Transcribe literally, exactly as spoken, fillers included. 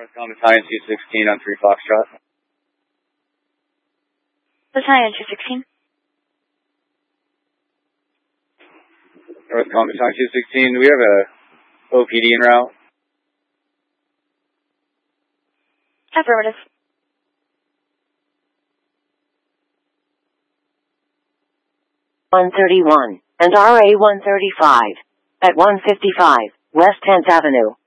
Northbound Battalion two sixteen on three Foxtrot. Battalion two sixteen. Northbound Battalion two sixteen, we have a O P D en route. Affirmative. one thirty-one and R A one thirty-five at one fifty-five West tenth Avenue.